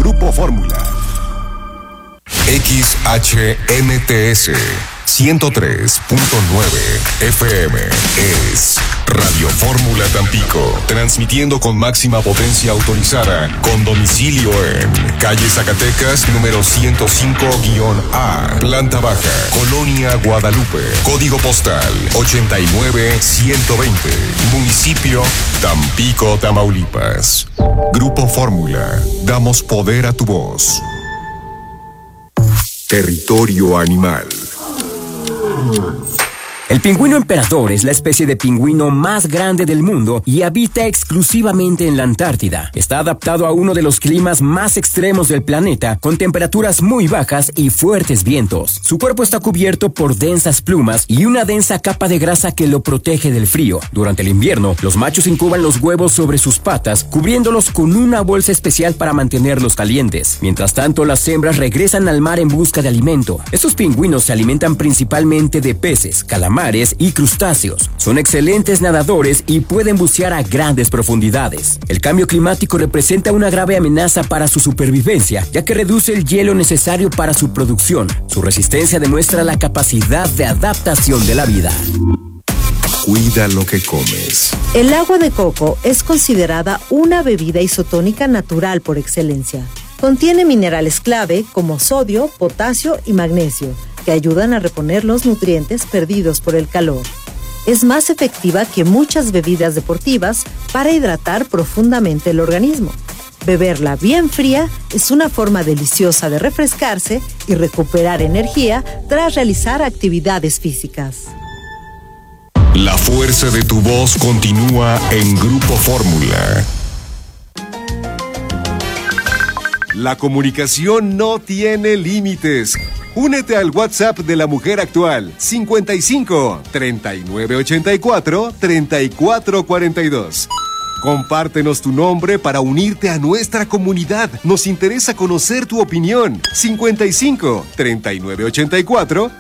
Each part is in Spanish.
Grupo Fórmula. XHMTS 103.9 FM es Radio Fórmula Tampico, transmitiendo con máxima potencia autorizada, con domicilio en calle Zacatecas, número 105-A, planta baja, Colonia Guadalupe, código postal 89120, municipio Tampico, Tamaulipas. Grupo Fórmula, damos poder a tu voz. Territorio animal. El pingüino emperador es la especie de pingüino más grande del mundo y habita exclusivamente en la Antártida. Está adaptado a uno de los climas más extremos del planeta, con temperaturas muy bajas y fuertes vientos. Su cuerpo está cubierto por densas plumas y una densa capa de grasa que lo protege del frío. Durante el invierno, los machos incuban los huevos sobre sus patas, cubriéndolos con una bolsa especial para mantenerlos calientes. Mientras tanto, las hembras regresan al mar en busca de alimento. Estos pingüinos se alimentan principalmente de peces, calamares y crustáceos. Son excelentes nadadores y pueden bucear a grandes profundidades. El cambio climático representa una grave amenaza para su supervivencia, ya que reduce el hielo necesario para su producción. Su resistencia demuestra la capacidad de adaptación de la vida. Cuida lo que comes. El agua de coco es considerada una bebida isotónica natural por excelencia. Contiene minerales clave como sodio, potasio y magnesio, que ayudan a reponer los nutrientes perdidos por el calor. Es más efectiva que muchas bebidas deportivas para hidratar profundamente el organismo. Beberla bien fría es una forma deliciosa de refrescarse y recuperar energía tras realizar actividades físicas. La fuerza de tu voz continúa en Grupo Fórmula. La comunicación no tiene límites. Únete al WhatsApp de la Mujer Actual, 55 3984 3442. Compártenos tu nombre para unirte a nuestra comunidad. Nos interesa conocer tu opinión. 55 3984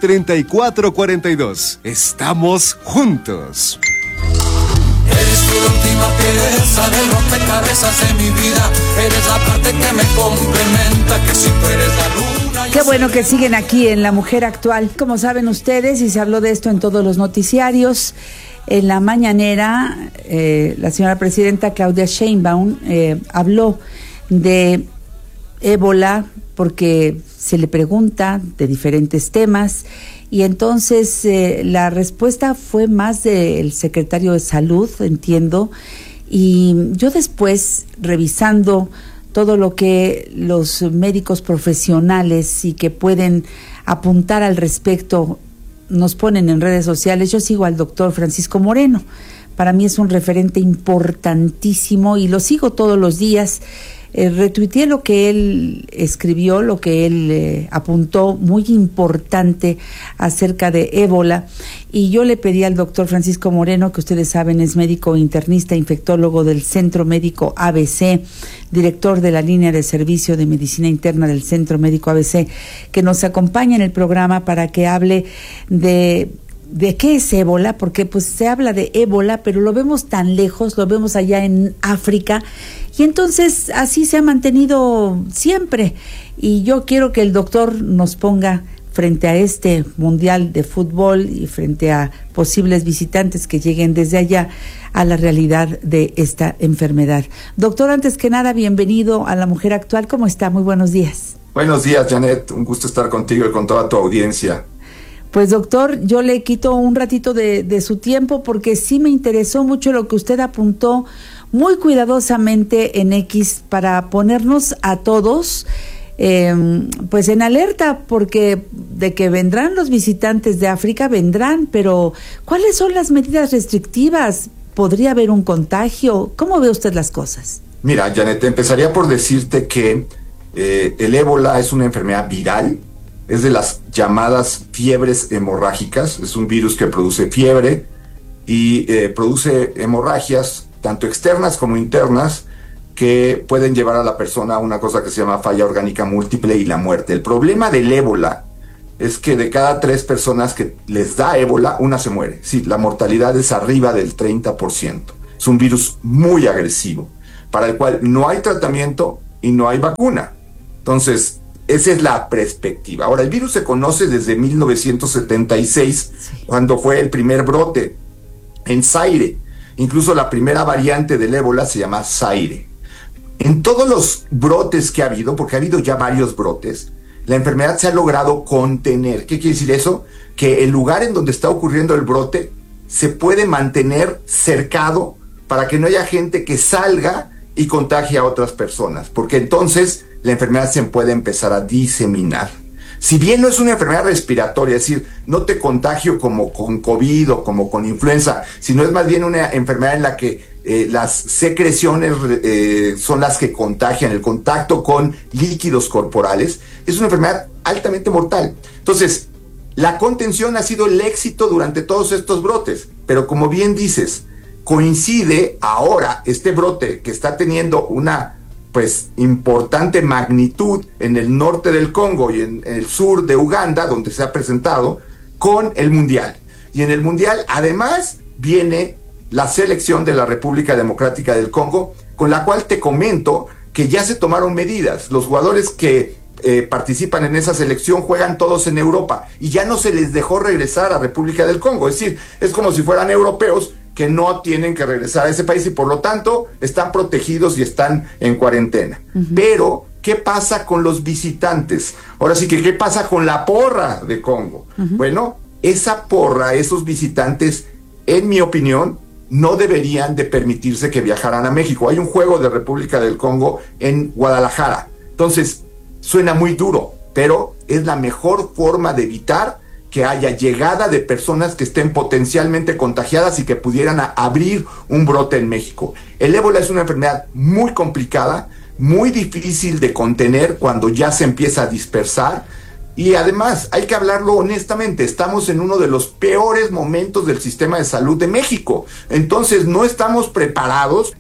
3442. Estamos juntos. Eres tu última pieza del rompecabezas de mi vida. Eres la parte que me complementa, que si tú eres la luna. Qué bueno que siguen aquí en La Mujer Actual. Como saben ustedes, y se habló de esto en todos los noticiarios, en la mañanera, la señora presidenta Claudia Sheinbaum habló de ébola porque se le pregunta de diferentes temas. Y entonces la respuesta fue más del secretario de Salud, entiendo, y yo después, revisando todo lo que los médicos profesionales y que pueden apuntar al respecto nos ponen en redes sociales, yo sigo al doctor Francisco Moreno. Para mí es un referente importantísimo y lo sigo todos los días. Retuiteé lo que él escribió, lo que él apuntó, muy importante acerca de ébola, y yo le pedí al doctor Francisco Moreno, que ustedes saben es médico internista, infectólogo del Centro Médico ABC, director de la línea de servicio de medicina interna del Centro Médico ABC, que nos acompañe en el programa para que hable de qué es ébola, porque pues se habla de ébola, pero lo vemos tan lejos, lo vemos allá en África, y entonces así se ha mantenido siempre. Y yo quiero que el doctor nos ponga frente a este mundial de fútbol y frente a posibles visitantes que lleguen desde allá a la realidad de esta enfermedad. Doctor, antes que nada, bienvenido a La Mujer Actual. ¿Cómo está? Muy buenos días. Buenos días, Janet. Un gusto estar contigo y con toda tu audiencia. Pues doctor, yo le quito un ratito de su tiempo porque sí me interesó mucho lo que usted apuntó muy cuidadosamente en X para ponernos a todos pues en alerta, porque de que vendrán los visitantes de África, vendrán, pero ¿cuáles son las medidas restrictivas? ¿Podría haber un contagio? ¿Cómo ve usted las cosas? Mira, Janet, empezaría por decirte que el ébola es una enfermedad viral. Es de las llamadas fiebres hemorrágicas. Es un virus que produce fiebre y produce hemorragias, tanto externas como internas, que pueden llevar a la persona a una cosa que se llama falla orgánica múltiple y la muerte. El problema del ébola es que de cada 3 personas que les da ébola, una se muere. Sí, la mortalidad es arriba del 30%. Es un virus muy agresivo, para el cual no hay tratamiento y no hay vacuna. Entonces, esa es la perspectiva. Ahora, el virus se conoce desde 1976, cuando fue el primer brote en Zaire. Incluso la primera variante del ébola se llama Zaire. En todos los brotes que ha habido, porque ha habido ya varios brotes, la enfermedad se ha logrado contener. ¿Qué quiere decir eso? Que el lugar en donde está ocurriendo el brote se puede mantener cercado para que no haya gente que salga y contagie a otras personas, porque entonces la enfermedad se puede empezar a diseminar. Si bien no es una enfermedad respiratoria, es decir, no te contagio como con COVID o como con influenza, sino es más bien una enfermedad en la que las secreciones son las que contagian, el contacto con líquidos corporales, es una enfermedad altamente mortal. Entonces, la contención ha sido el éxito durante todos estos brotes, pero como bien dices, coincide ahora este brote que está teniendo una importante magnitud en el norte del Congo y en el sur de Uganda, donde se ha presentado, con el Mundial. Y en el Mundial, además, viene la selección de la República Democrática del Congo, con la cual te comento que ya se tomaron medidas. Los jugadores que participan en esa selección juegan todos en Europa y ya no se les dejó regresar a República del Congo. Es decir, es como si fueran europeos que no tienen que regresar a ese país y por lo tanto están protegidos y están en cuarentena. Pero, ¿qué pasa con los visitantes? Ahora sí que, ¿qué pasa con la porra de Congo? Bueno, esa porra, esos visitantes, en mi opinión, no deberían de permitirse que viajaran a México. Hay un juego de República del Congo en Guadalajara. Entonces, suena muy duro, pero es la mejor forma de evitar que haya llegada de personas que estén potencialmente contagiadas y que pudieran abrir un brote en México. El ébola es una enfermedad muy complicada, muy difícil de contener cuando ya se empieza a dispersar, y además hay que hablarlo honestamente, estamos en uno de los peores momentos del sistema de salud de México. Entonces no estamos preparados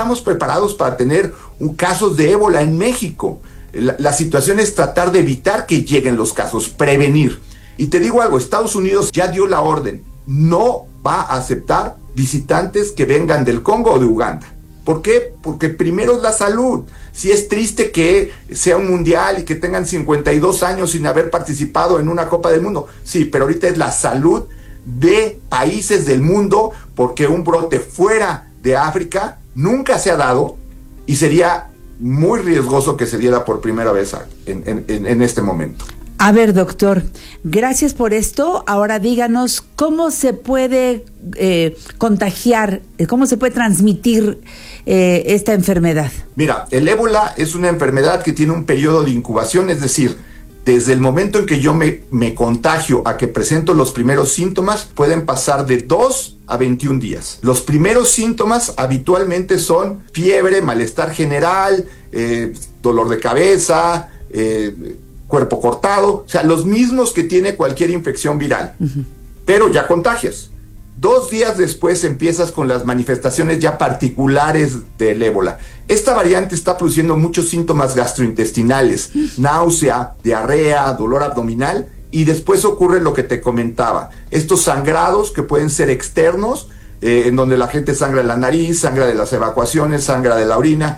para tener casos de ébola en México. La situación es tratar de evitar que lleguen los casos, prevenir. Y te digo algo, Estados Unidos ya dio la orden, no va a aceptar visitantes que vengan del Congo o de Uganda. ¿Por qué? Porque primero es la salud. Si es triste que sea un mundial y que tengan 52 años sin haber participado en una Copa del Mundo, sí, pero ahorita es la salud de países del mundo, porque un brote fuera de África nunca se ha dado y sería muy riesgoso que se diera por primera vez en este momento. A ver, doctor, gracias por esto. Ahora díganos cómo se puede contagiar, cómo se puede transmitir esta enfermedad. Mira, el ébola es una enfermedad que tiene un periodo de incubación, es decir, desde el momento en que yo me contagio a que presento los primeros síntomas, pueden pasar de 2 a 21 días. Los primeros síntomas habitualmente son fiebre, malestar general, dolor de cabeza, cuerpo cortado, o sea, los mismos que tiene cualquier infección viral, pero ya contagias. 2 días después empiezas con las manifestaciones ya particulares del ébola. Esta variante está produciendo muchos síntomas gastrointestinales, náusea, diarrea, dolor abdominal, y después ocurre lo que te comentaba, estos sangrados que pueden ser externos, en donde la gente sangra de la nariz, sangra de las evacuaciones, sangra de la orina,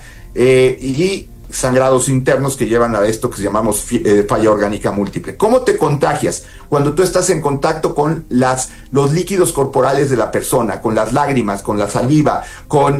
y sangrados internos que llevan a esto que llamamos falla orgánica múltiple. ¿Cómo te contagias? Cuando tú estás en contacto con los líquidos corporales de la persona, con las lágrimas, con la saliva, con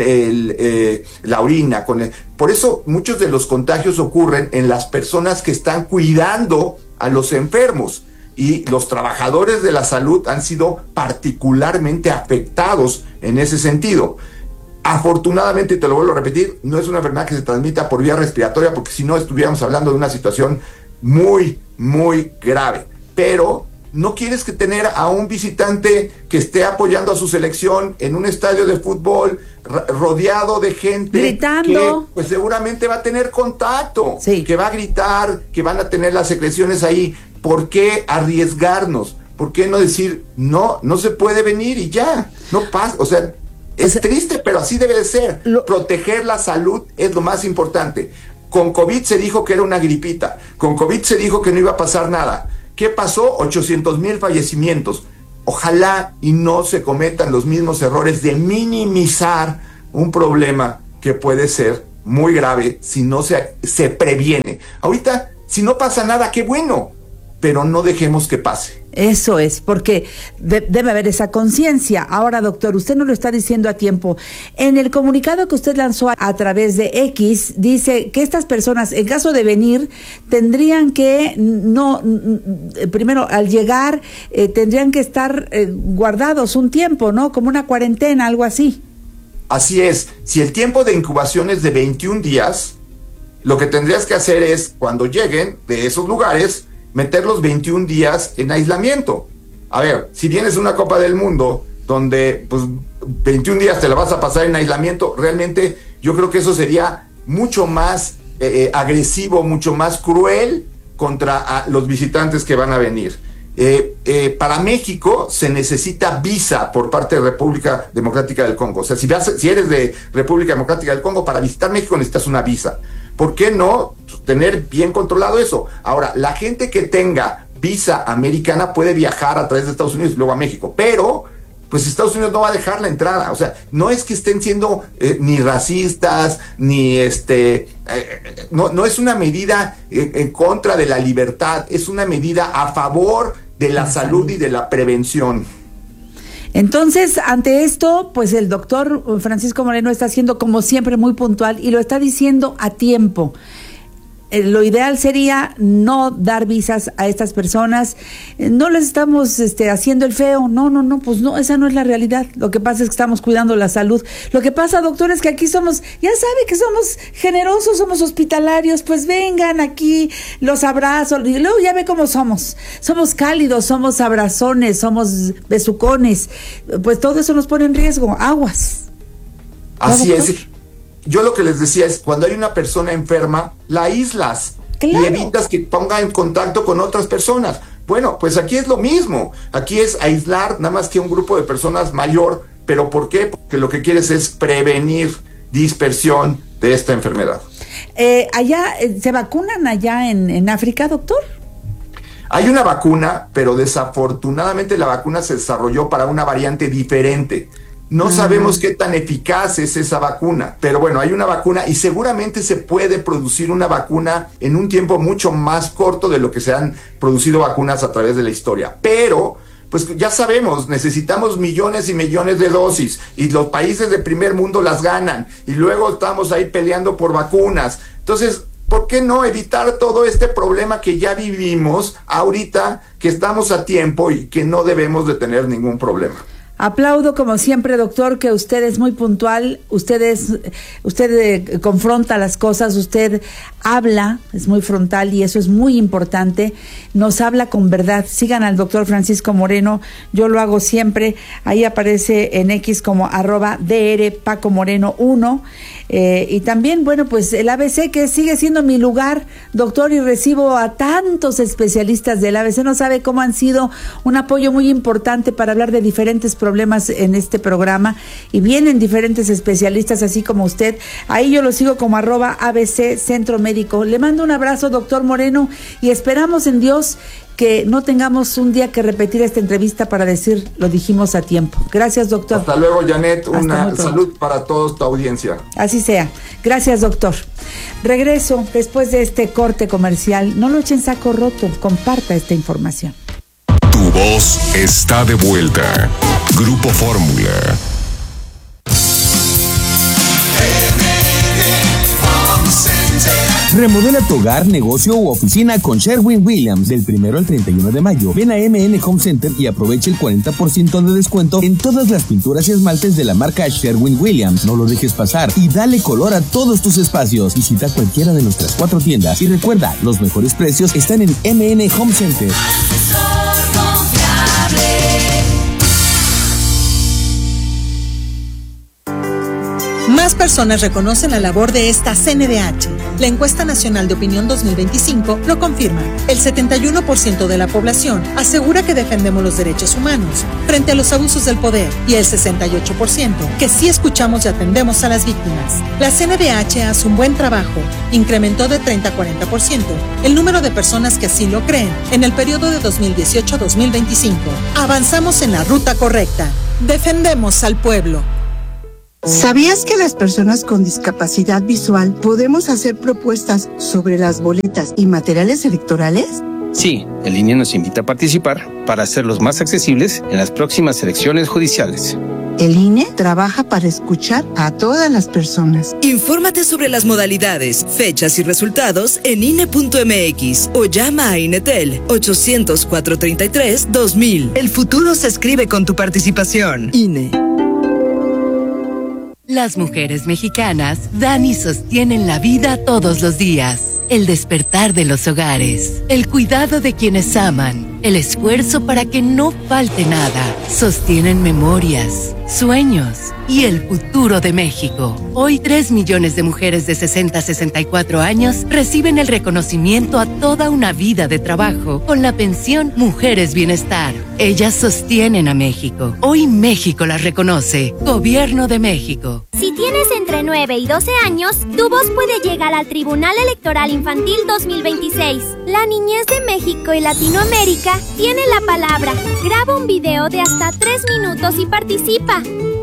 la orina. Por eso muchos de los contagios ocurren en las personas que están cuidando a los enfermos, y los trabajadores de la salud han sido particularmente afectados en ese sentido. Afortunadamente, te lo vuelvo a repetir, no es una enfermedad que se transmita por vía respiratoria, porque si no estuviéramos hablando de una situación muy, muy grave. Pero no quieres que tener a un visitante que esté apoyando a su selección en un estadio de fútbol rodeado de gente gritando, que pues seguramente va a tener contacto, sí, que va a gritar, que van a tener las secreciones ahí. ¿Por qué arriesgarnos? ¿Por qué no decir no se puede venir y ya? No pasa, o sea, es triste, pero así debe de ser. Proteger la salud es lo más importante. Con COVID se dijo que era una gripita. Con COVID se dijo que no iba a pasar nada. ¿Qué pasó? 800,000 fallecimientos. Ojalá y no se cometan los mismos errores de minimizar un problema que puede ser muy grave si no se previene. Ahorita, si no pasa nada, qué bueno, pero no dejemos que pase. Eso es, porque debe haber esa conciencia. Ahora, doctor, usted nos lo está diciendo a tiempo. En el comunicado que usted lanzó a través de X, dice que estas personas, en caso de venir, tendrían que, primero, al llegar, tendrían que estar guardados un tiempo, ¿no? Como una cuarentena, algo así. Así es. Si el tiempo de incubación es de 21 días, lo que tendrías que hacer es, cuando lleguen de esos lugares, meter los 21 días en aislamiento. A ver, si vienes a una Copa del Mundo donde pues 21 días te la vas a pasar en aislamiento, realmente yo creo que eso sería mucho más agresivo, mucho más cruel contra los visitantes que van a venir. Para México se necesita visa por parte de República Democrática del Congo. O sea, si eres de República Democrática del Congo, para visitar México necesitas una visa. ¿Por qué no tener bien controlado eso? Ahora, la gente que tenga visa americana puede viajar a través de Estados Unidos y luego a México, pero pues Estados Unidos no va a dejar la entrada. O sea, no es que estén siendo ni racistas, ni no es una medida en contra de la libertad, es una medida a favor de la salud y de la prevención. Entonces, ante esto, pues el doctor Francisco Moreno está siendo, como siempre, muy puntual y lo está diciendo a tiempo. Lo ideal sería no dar visas a estas personas. No les estamos haciendo el feo. No, pues no, esa no es la realidad. Lo que pasa es que estamos cuidando la salud. Lo que pasa, doctor, es que aquí somos, ya sabe que somos generosos, somos hospitalarios, pues vengan aquí, los abrazo. Y luego ya ve cómo somos. Somos cálidos, somos abrazones, somos besucones. Pues todo eso nos pone en riesgo. Aguas. Así es. Yo lo que les decía es, cuando hay una persona enferma, la aíslas. Claro. Y evitas que ponga en contacto con otras personas. Bueno, pues aquí es lo mismo. Aquí es aislar nada más que un grupo de personas mayor. ¿Pero por qué? Porque lo que quieres es prevenir dispersión de esta enfermedad. ¿Se vacunan allá en África, doctor? Hay una vacuna, pero desafortunadamente la vacuna se desarrolló para una variante diferente. No sabemos qué tan eficaz es esa vacuna, pero bueno, hay una vacuna y seguramente se puede producir una vacuna en un tiempo mucho más corto de lo que se han producido vacunas a través de la historia. Pero, pues ya sabemos, necesitamos millones y millones de dosis y los países de primer mundo las ganan y luego estamos ahí peleando por vacunas. Entonces, ¿por qué no evitar todo este problema que ya vivimos ahorita, que estamos a tiempo y que no debemos de tener ningún problema? Aplaudo como siempre, doctor, que usted es muy puntual, usted confronta las cosas, usted habla, es muy frontal y eso es muy importante, nos habla con verdad. Sigan al doctor Francisco Moreno, yo lo hago siempre, ahí aparece en X como @Dr. Paco Moreno 1, y también, bueno, pues el ABC, que sigue siendo mi lugar, doctor, y recibo a tantos especialistas del ABC, no sabe cómo han sido un apoyo muy importante para hablar de diferentes problemas en este programa, y vienen diferentes especialistas así como usted. Ahí yo lo sigo como @ABC Centro Médico. Le mando un abrazo, doctor Moreno, y esperamos en Dios que no tengamos un día que repetir esta entrevista para decir, lo dijimos a tiempo. Gracias, doctor. Hasta luego, Janet. Una salud para toda tu audiencia. Así sea. Gracias, doctor. Regreso después de este corte comercial. No lo echen saco roto. Comparta esta información. Tu voz está de vuelta. Grupo Fórmula. Remodela tu hogar, negocio u oficina con Sherwin-Williams del 1 al 31 de mayo. Ven a MN Home Center y aprovecha el 40% de descuento en todas las pinturas y esmaltes de la marca Sherwin-Williams. No lo dejes pasar y dale color a todos tus espacios. Visita cualquiera de nuestras 4 tiendas y recuerda, los mejores precios están en MN Home Center. Más personas reconocen la labor de esta CNDH. La encuesta nacional de opinión 2025 lo confirma. El 71% de la población asegura que defendemos los derechos humanos frente a los abusos del poder y el 68% que sí escuchamos y atendemos a las víctimas. La CNDH hace un buen trabajo. Incrementó de 30 a 40% el número de personas que así lo creen en el periodo de 2018 a 2025. Avanzamos en la ruta correcta. Defendemos al pueblo. ¿Sabías que las personas con discapacidad visual podemos hacer propuestas sobre las boletas y materiales electorales? Sí, el INE nos invita a participar para hacerlos más accesibles en las próximas elecciones judiciales. El INE trabaja para escuchar a todas las personas. Infórmate sobre las modalidades, fechas y resultados en INE.mx o llama a INETEL 800-433-2000. El futuro se escribe con tu participación. INE. Las mujeres mexicanas dan y sostienen la vida todos los días. El despertar de los hogares, el cuidado de quienes aman, el esfuerzo para que no falte nada. Sostienen memorias, sueños y el futuro de México. Hoy 3 millones de mujeres de 60 a 64 años reciben el reconocimiento a toda una vida de trabajo con la pensión Mujeres Bienestar. Ellas sostienen a México. Hoy México las reconoce. Gobierno de México. Si tienes entre 9 y 12 años, tu voz puede llegar al Tribunal Electoral Infantil 2026. La niñez de México y Latinoamérica tiene la palabra. Graba un video de hasta 3 minutos y participa.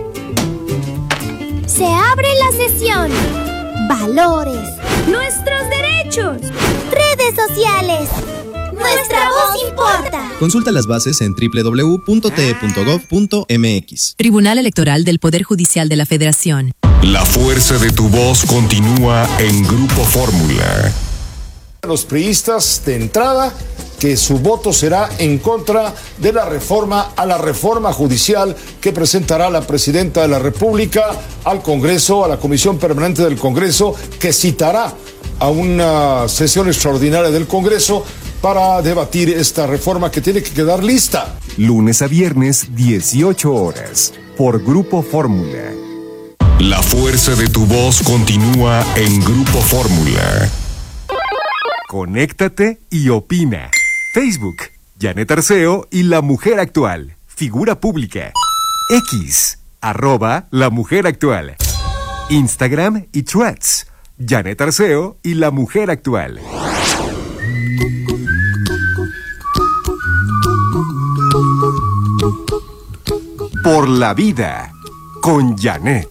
Se abre la sesión. Valores. Nuestros derechos. Redes sociales. Nuestra voz importa. Consulta las bases en www.te.gov.mx. Tribunal Electoral del Poder Judicial de la Federación. La fuerza de tu voz continúa en Grupo Fórmula. Los priistas de entrada que su voto será en contra de la reforma a la reforma judicial que presentará la presidenta de la República al Congreso, a la Comisión Permanente del Congreso, que citará a una sesión extraordinaria del Congreso para debatir esta reforma que tiene que quedar lista. Lunes a viernes, 18 horas, por Grupo Fórmula. La fuerza de tu voz continúa en Grupo Fórmula. Conéctate y opina. Facebook, Janet Arceo y La Mujer Actual. Figura pública. X, @La Mujer Actual. Instagram y Threads, Janet Arceo y La Mujer Actual. Por la vida, con Janet.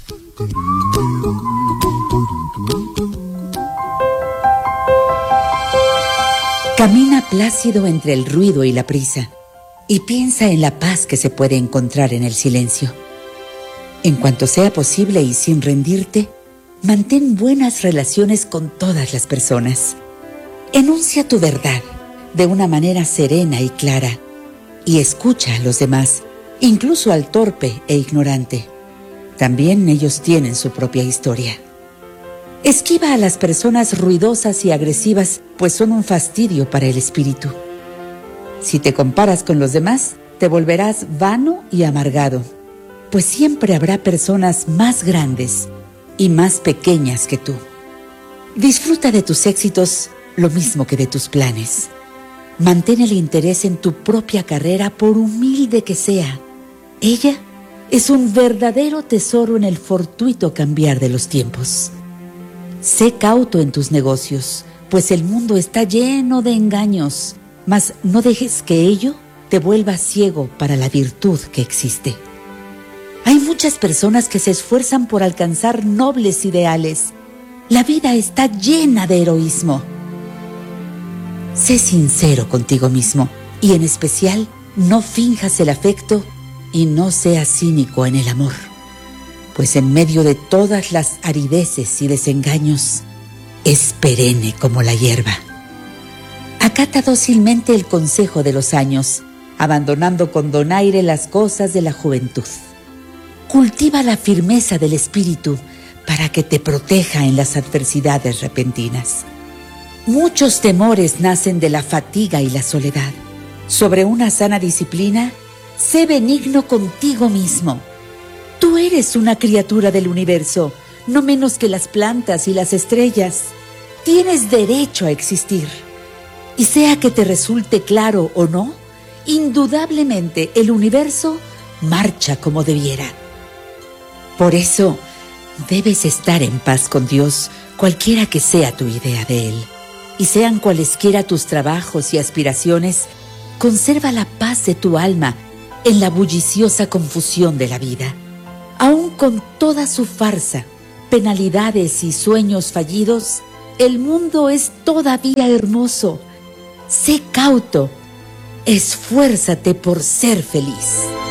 Camina plácido entre el ruido y la prisa y piensa en la paz que se puede encontrar en el silencio. En cuanto sea posible y sin rendirte, mantén buenas relaciones con todas las personas. Enuncia tu verdad de una manera serena y clara y escucha a los demás, incluso al torpe e ignorante. También ellos tienen su propia historia. Esquiva a las personas ruidosas y agresivas, pues son un fastidio para el espíritu. Si te comparas con los demás, te volverás vano y amargado, pues siempre habrá personas más grandes y más pequeñas que tú. Disfruta de tus éxitos lo mismo que de tus planes. Mantén el interés en tu propia carrera, por humilde que sea. Ella es un verdadero tesoro en el fortuito cambiar de los tiempos. Sé cauto en tus negocios, pues el mundo está lleno de engaños, mas no dejes que ello te vuelva ciego para la virtud que existe. Hay muchas personas que se esfuerzan por alcanzar nobles ideales. La vida está llena de heroísmo. Sé sincero contigo mismo y en especial no finjas el afecto y no seas cínico en el amor. Pues en medio de todas las arideces y desengaños, es perenne como la hierba. Acata dócilmente el consejo de los años, abandonando con donaire las cosas de la juventud. Cultiva la firmeza del espíritu para que te proteja en las adversidades repentinas. Muchos temores nacen de la fatiga y la soledad. Sobre una sana disciplina, sé benigno contigo mismo. Tú eres una criatura del universo, no menos que las plantas y las estrellas. Tienes derecho a existir. Y sea que te resulte claro o no, indudablemente el universo marcha como debiera. Por eso, debes estar en paz con Dios, cualquiera que sea tu idea de Él. Y sean cualesquiera tus trabajos y aspiraciones, conserva la paz de tu alma en la bulliciosa confusión de la vida. Aún con toda su farsa, penalidades y sueños fallidos, el mundo es todavía hermoso. Sé cauto, esfuérzate por ser feliz.